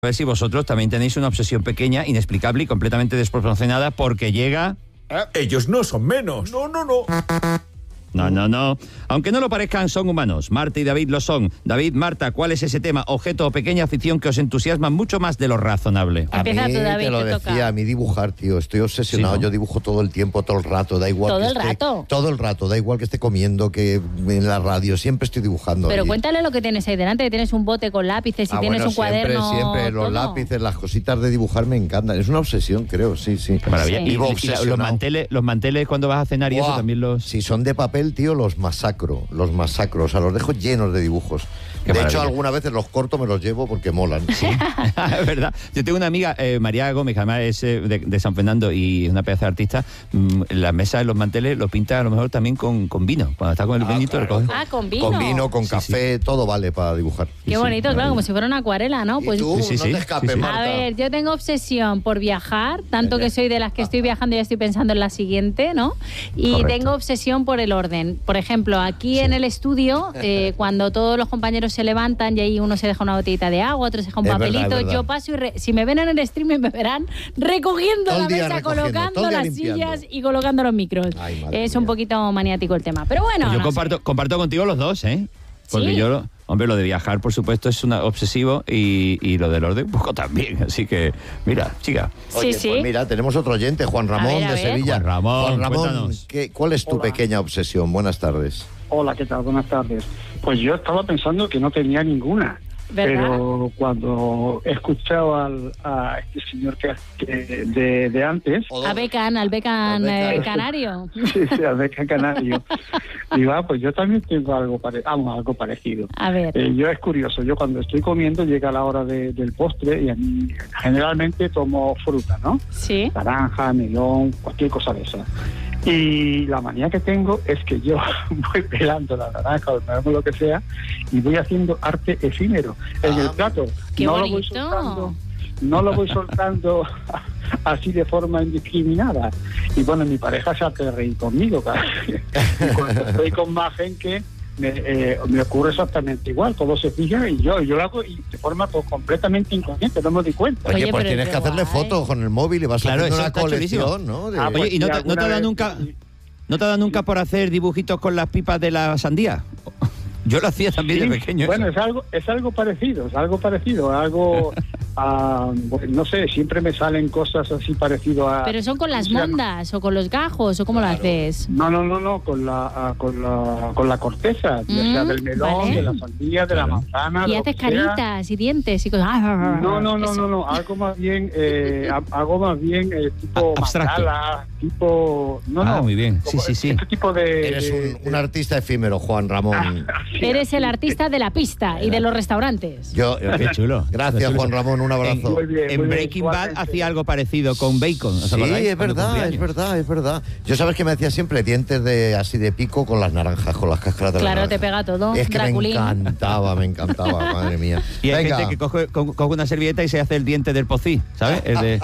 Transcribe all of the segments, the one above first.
A ver si vosotros también tenéis una obsesión pequeña, inexplicable y completamente desproporcionada porque llega... Ellos no son menos. No. No. Aunque no lo parezcan, son humanos. Marta y David lo son. David, Marta, ¿cuál es ese tema, objeto o pequeña afición que os entusiasma mucho más de lo razonable? Empieza tú, David, te lo decía, toca. a mí dibujar, tío. Estoy obsesionado. Sí, ¿no? Yo dibujo todo el tiempo, todo el rato. Da igual ¿Todo que el rato? Todo el rato. Da igual que esté comiendo, que en la radio. Siempre estoy dibujando. Pero Y- cuéntale lo que tienes ahí delante, que tienes un bote con lápices y tienes bueno, un cuaderno. Siempre. Los todo. lápices, las cositas de dibujar me encantan. Es una obsesión, creo. Sí. Maravilla. Sí. Y Vivo los obsesionado. manteles cuando vas a cenar y eso Buah, también los... Si son de papel, tío, los masacro. O sea, los dejo llenos de dibujos. Qué de maravilla. hecho, algunas veces los corto, me los llevo porque molan. Es verdad. Yo tengo una amiga, María Gómez, que además es de San Fernando y una pedazo de artista. Las mesas, los manteles, los pinta a lo mejor también con vino. Cuando está con el vinito, claro. lo coge. Ah, con vino. Con vino, con café, todo vale para dibujar. Qué bonito, claro, como si fuera una acuarela, ¿no? ¿Y tú? Sí, no sí, te escapes, sí, sí. Marta. A ver, yo tengo obsesión por viajar, tanto Venga. que soy de las que estoy viajando y ya estoy pensando en la siguiente, ¿no? Y Correcto. tengo obsesión por el orden. Por ejemplo, aquí en el estudio, cuando todos los compañeros se levantan y ahí uno se deja una botellita de agua, otro se deja un Es verdad, papelito, es verdad. yo paso y si me ven en el streaming me verán recogiendo Todo el la día mesa, recogiendo, colocando todo el día las limpiando. sillas y colocando los micros. Ay, madre Es un mía. poquito maniático el tema. Pero bueno, Pues yo no sé. comparto contigo los dos, ¿eh? Porque ¿Sí? yo, hombre, lo de viajar, por supuesto, es una obsesivo y lo del orden un poco también. Así que, mira, chica. Oye, Sí. pues mira, tenemos otro oyente, Juan Ramón a de ver. Sevilla. Juan Ramón, cuéntanos. ¿Cuál es tu Hola. pequeña obsesión? Buenas tardes. Hola, ¿qué tal? Buenas tardes. Pues yo estaba pensando que no tenía ninguna. ¿Verdad? Pero cuando he escuchado a este señor de antes, Al Beckham Al Beckham. canario. sí, a Beca Canario, digo, pues yo también tengo algo parecido. A ver. Yo es curioso, yo cuando estoy comiendo llega la hora del postre y a mí generalmente tomo fruta, ¿no? Sí. Naranja, melón, cualquier cosa de esa. Y la manía que tengo es que yo voy pelando la naranja o el melón o lo que sea y voy haciendo arte efímero en el plato. ¡Qué no bonito! No lo voy soltando así de forma indiscriminada. Y bueno, mi pareja se hace reír conmigo. Claro. Y cuando estoy con más gente me ocurre exactamente igual. Todo se fija y yo lo hago y de forma completamente inconsciente, no me doy cuenta. Oye, Oye, pues pero tienes qué que hacerle guay. fotos con el móvil y vas Claro, haciendo eso una está chulísimo. colección, ¿no? De- Ah, pues Oye, ¿y no sí, te alguna ha dado vez- nunca... ¿No te ha dado nunca por hacer dibujitos con las pipas de la sandía? Yo lo hacía también Sí, de pequeño. bueno, eso. es algo parecido, bueno, no sé, siempre me salen cosas así parecido a... Pero son con las ¿cómo se llama? mondas o con los gajos o cómo lo haces. No, con la corteza, ya sea del melón, vale. de la sandía, de la manzana. Y de lo haces que sea. caritas y dientes y cosas. No, algo más bien, tipo Abstracto. mandala, tipo... Muy bien, como sí. Este tipo de... Eres un artista efímero, Juan Ramón. Eres el artista de la pista y de los restaurantes. Qué chulo. Gracias, Qué chulo. Juan Ramón, un abrazo. Muy bien, En muy bien, Breaking Bad igualmente. hacía algo parecido con bacon. ¿os Sí, acordáis? es Cuando verdad, cumplía es verdad. Yo sabes que me hacía siempre dientes así de pico con las naranjas, con las cáscaras de las Claro, naranjas. te pega todo. Es que Draculín. me encantaba, madre mía. Y hay Venga. gente que coge una servilleta y se hace el diente del pocí, ¿sabes? El de...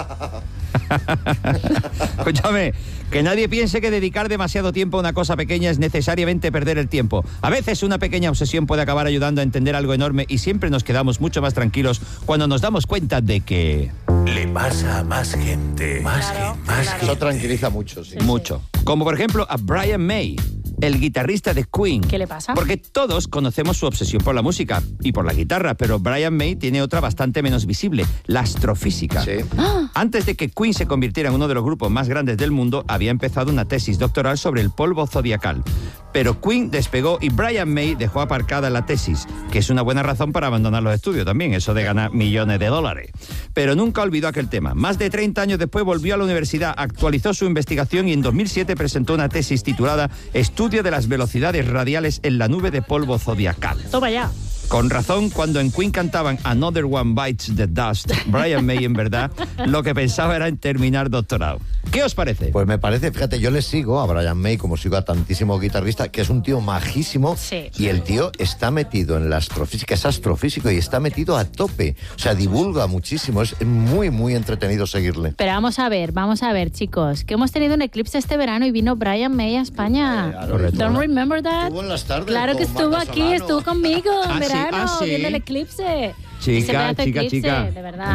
Escúchame, que nadie piense que dedicar demasiado tiempo a una cosa pequeña es necesariamente perder el tiempo. A veces una pequeña obsesión puede acabar ayudando a entender algo enorme y siempre nos quedamos mucho más tranquilos cuando nos damos cuenta de que... Le pasa a más gente. Más gente. Eso tranquiliza mucho, sí. Mucho. Como por ejemplo a Brian May, el guitarrista de Queen. ¿Qué le pasa? Porque todos conocemos su obsesión por la música y por la guitarra, pero Brian May tiene otra bastante menos visible, la astrofísica. Sí. Antes de que Queen se convirtiera en uno de los grupos más grandes del mundo, había empezado una tesis doctoral sobre el polvo zodiacal. Pero Queen despegó y Brian May dejó aparcada la tesis, que es una buena razón para abandonar los estudios también, eso de ganar millones de dólares. Pero nunca olvidó aquel tema. Más de 30 años después volvió a la universidad, actualizó su investigación y en 2007 presentó una tesis titulada Estudio de las velocidades radiales en la nube de polvo zodiacal. Toma ya. Con razón, cuando en Queen cantaban Another One Bites the Dust, Brian May, en verdad, lo que pensaba era en terminar doctorado. ¿Qué os parece? Pues me parece, fíjate, yo le sigo a Brian May, como sigo a tantísimos guitarristas, que es un tío majísimo. Sí. Y el tío está metido en la astrofísica, es astrofísico y está metido a tope. O sea, divulga muchísimo, es muy, muy entretenido seguirle. Pero vamos a ver, chicos, que hemos tenido un eclipse este verano y vino Brian May a España. Correcto. Don't remember that? Estuvo en las tardes Claro que con estuvo Marta aquí, Solano. estuvo conmigo en Ah, sí, verano, ah, sí. viendo el eclipse. Chica, Ese pedazo de chica, eclipse, chica. de verdad.